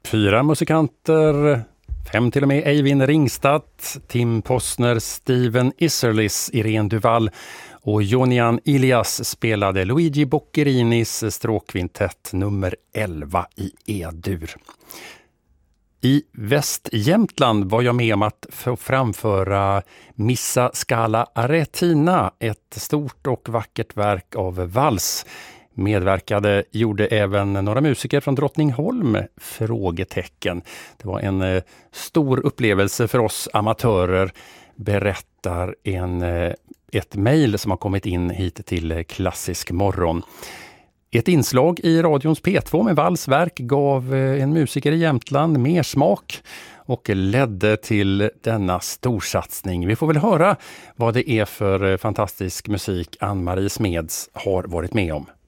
4 musikanter, 5 till och med Eivind Ringstad, Tim Posner, Steven Isserlis, Irene Duval och Jonian Ilias spelade Luigi Boccherinis stråkkvintett nummer 11 i E-dur. I Västjämtland var jag med om att framföra Missa Scala Aretina, ett stort och vackert verk av vals. Medverkade gjorde även några musiker från Drottningholm, frågetecken. Det var en stor upplevelse för oss amatörer, berättar ett mejl som har kommit in hit till Klassisk morgon. Ett inslag i radions P2 med valsverk gav en musiker i Jämtland mer smak och ledde till denna storsatsning. Vi får väl höra vad det är för fantastisk musik Ann-Marie Smeds har varit med om.